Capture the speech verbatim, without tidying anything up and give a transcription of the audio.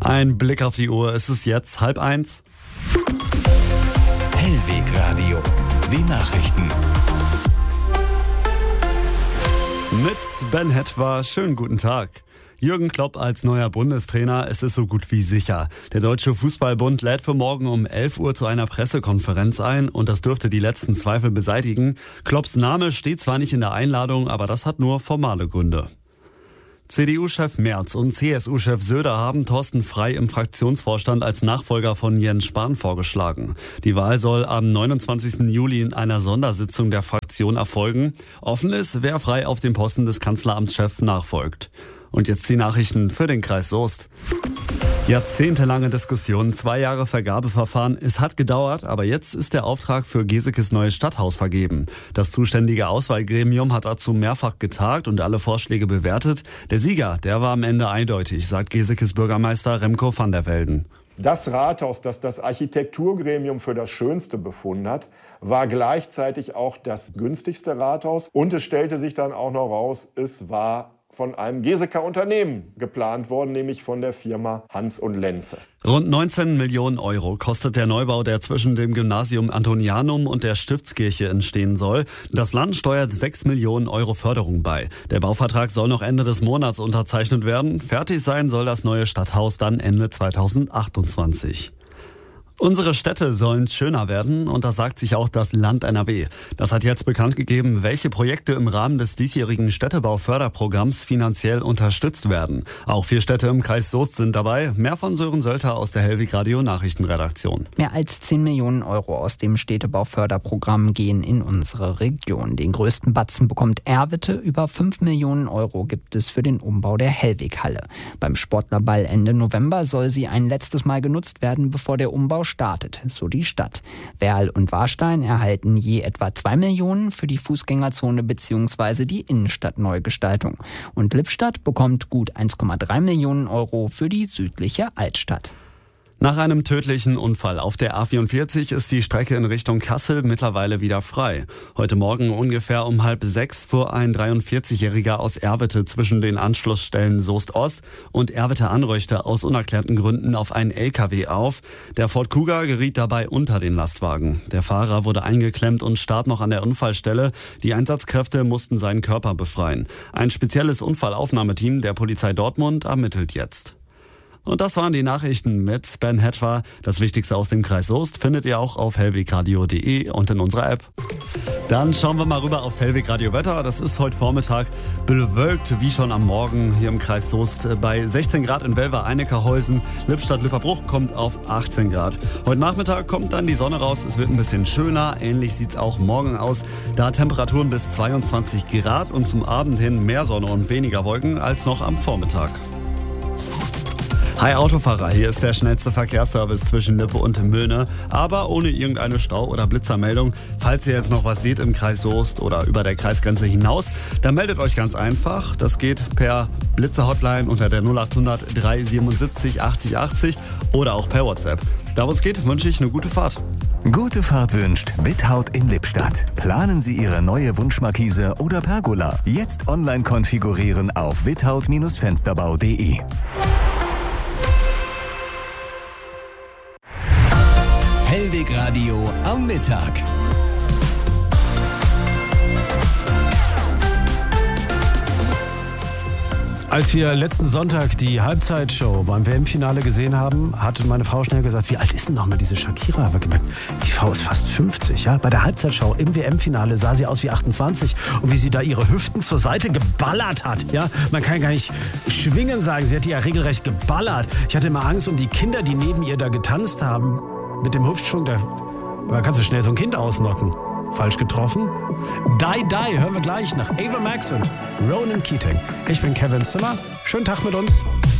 Ein Blick auf die Uhr, es ist jetzt halb eins. Hellwegradio, die Nachrichten. Mit Ben Hetwa, schönen guten Tag. Jürgen Klopp als neuer Bundestrainer, es ist so gut wie sicher. Der Deutsche Fußballbund lädt für morgen um elf Uhr zu einer Pressekonferenz ein und das dürfte die letzten Zweifel beseitigen. Klopps Name steht zwar nicht in der Einladung, aber das hat nur formale Gründe. C D U-Chef Merz und C S U-Chef Söder haben Thorsten Frey im Fraktionsvorstand als Nachfolger von Jens Spahn vorgeschlagen. Die Wahl soll am neunundzwanzigsten Juli in einer Sondersitzung der Fraktion erfolgen. Offen ist, wer Frey auf dem Posten des Kanzleramtschefs nachfolgt. Und jetzt die Nachrichten für den Kreis Soest. Jahrzehntelange Diskussionen, zwei Jahre Vergabeverfahren. Es hat gedauert, aber jetzt ist der Auftrag für Gesekes neues Stadthaus vergeben. Das zuständige Auswahlgremium hat dazu mehrfach getagt und alle Vorschläge bewertet. Der Sieger, der war am Ende eindeutig, sagt Gesekes Bürgermeister Remco van der Velden. Das Rathaus, das das Architekturgremium für das Schönste befunden hat, war gleichzeitig auch das günstigste Rathaus. Und es stellte sich dann auch noch raus, es war von einem Geseker Unternehmen geplant worden, nämlich von der Firma Hans und Lenze. Rund neunzehn Millionen Euro kostet der Neubau, der zwischen dem Gymnasium Antonianum und der Stiftskirche entstehen soll. Das Land steuert sechs Millionen Euro Förderung bei. Der Bauvertrag soll noch Ende des Monats unterzeichnet werden. Fertig sein soll das neue Stadthaus dann Ende zweitausendachtundzwanzig. Unsere Städte sollen schöner werden und das sagt sich auch das Land N R W. Das hat jetzt bekannt gegeben, welche Projekte im Rahmen des diesjährigen Städtebauförderprogramms finanziell unterstützt werden. Auch vier Städte im Kreis Soest sind dabei. Mehr von Sören Sölter aus der Hellwegradio Nachrichtenredaktion. Mehr als zehn Millionen Euro aus dem Städtebauförderprogramm gehen in unsere Region. Den größten Batzen bekommt Erwitte. Über fünf Millionen Euro gibt es für den Umbau der Hellweghalle. Beim Sportlerball Ende November soll sie ein letztes Mal genutzt werden, bevor der Umbau startet, so die Stadt. Werl und Warstein erhalten je etwa zwei Millionen für die Fußgängerzone bzw. die Innenstadtneugestaltung. Und Lippstadt bekommt gut eins Komma drei Millionen Euro für die südliche Altstadt. Nach einem tödlichen Unfall auf der A vierundvierzig ist die Strecke in Richtung Kassel mittlerweile wieder frei. Heute Morgen ungefähr um halb sechs fuhr ein dreiundvierzigjähriger aus Erwitte zwischen den Anschlussstellen Soest-Ost und Erwitte-Anröchte aus unerklärten Gründen auf einen L K W auf. Der Ford Kuga geriet dabei unter den Lastwagen. Der Fahrer wurde eingeklemmt und starb noch an der Unfallstelle. Die Einsatzkräfte mussten seinen Körper befreien. Ein spezielles Unfallaufnahmeteam der Polizei Dortmund ermittelt jetzt. Und das waren die Nachrichten mit Ben Hetwa. Das Wichtigste aus dem Kreis Soest findet ihr auch auf hellwegradio punkt de und in unserer App. Dann schauen wir mal rüber aufs Hellwegradio Wetter. Das ist heute Vormittag bewölkt, wie schon am Morgen hier im Kreis Soest. Bei sechzehn Grad in Welver-Einekerhäusen. Lippstadt-Lipperbruch kommt auf achtzehn Grad. Heute Nachmittag kommt dann die Sonne raus. Es wird ein bisschen schöner. Ähnlich sieht's auch morgen aus. Da Temperaturen bis zweiundzwanzig Grad und zum Abend hin mehr Sonne und weniger Wolken als noch am Vormittag. Hi Autofahrer, hier ist der schnellste Verkehrsservice zwischen Lippe und Möhne, aber ohne irgendeine Stau- oder Blitzermeldung. Falls ihr jetzt noch was seht im Kreis Soest oder über der Kreisgrenze hinaus, dann meldet euch ganz einfach. Das geht per Blitzer-Hotline unter der null achthundert drei siebenundsiebzig achtzig achtzig oder auch per WhatsApp. Da wo es geht, wünsche ich eine gute Fahrt. Gute Fahrt wünscht Withaut in Lippstadt. Planen Sie Ihre neue Wunschmarkise oder Pergola. Jetzt online konfigurieren auf withaut Fensterbau punkt de. Hellwegradio am Mittag. Als wir letzten Sonntag die Halbzeitshow beim W M-Finale gesehen haben, hatte meine Frau schnell gesagt, wie alt ist denn nochmal diese Shakira? Ich habe gemerkt, die Frau ist fast fünfzig. Ja? Bei der Halbzeitshow im W M-Finale sah sie aus wie achtundzwanzig. Und wie sie da ihre Hüften zur Seite geballert hat. Ja? Man kann gar nicht schwingen sagen, sie hat die ja regelrecht geballert. Ich hatte immer Angst um die Kinder, die neben ihr da getanzt haben. Mit dem Hüftschwung, da, da kannst du schnell so ein Kind ausnocken. Falsch getroffen? Die Die hören wir gleich nach Ava Max und Ronan Keating. Ich bin Kevin Zimmer. Schönen Tag mit uns.